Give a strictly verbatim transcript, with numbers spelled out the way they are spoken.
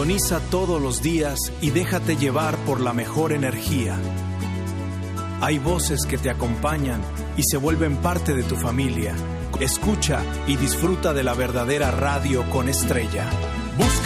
Sintoniza todos los días y déjate llevar por la mejor energía. Hay voces que te acompañan y se vuelven parte de tu familia. Escucha y disfruta de la verdadera radio con estrella. Busca